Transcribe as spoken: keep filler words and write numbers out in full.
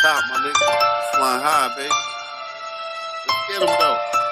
top, my nigga. Flying high, baby. Let's get them, though.